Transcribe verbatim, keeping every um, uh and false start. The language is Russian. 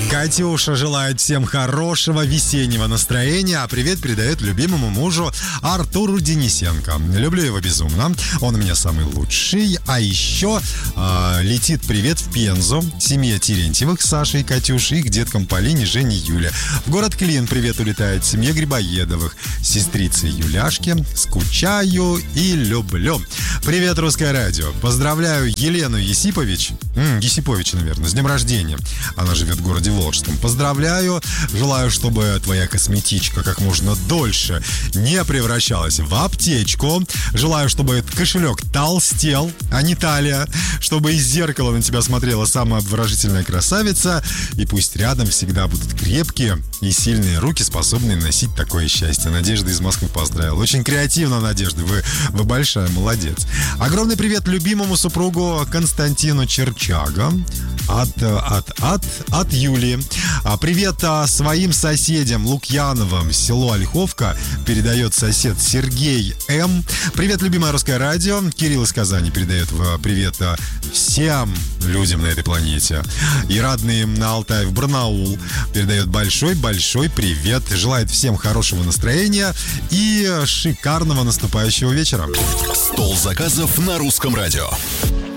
Катюша желает всем хорошего весеннего настроения, а привет передает любимому мужу Артуру Денисенко. Люблю его безумно, он у меня самый лучший. А еще э, летит привет в Пензу семье Терентьевых, Сашей и Катюшей, их деткам Полине, Жене, Юле. В город Клин привет улетает семье Грибоедовых, сестрице Юляшке. Скучаю и люблю. Привет, Русское радио. Поздравляю Елену Есипович, м, Есипович, наверное, с днем рождения. Она живет в городе Волжском. Поздравляю. Желаю, чтобы твоя косметичка как можно дольше не превращалась в аптечку. Желаю, чтобы этот кошелек толстел, а не талия. Чтобы из зеркала на тебя смотрела самая обворожительная красавица. И пусть рядом всегда будут крепкие и сильные руки, способные носить такое счастье. Надежда из Москвы поздравила. Очень креативно, Надежда. Вы, вы большая молодец. Огромный привет любимому супругу Константину Черчага. От, от, от, от Юлии. Привет своим соседям Лукьяновым, село Ольховка, передает сосед Сергей М. Привет, любимое Русское радио. Кирилл из Казани передает привет всем людям на этой планете. И родные на Алтай в Барнаул передает большой-большой привет. Желает всем хорошего настроения и шикарного наступающего вечера. Стол заказов на Русском радио.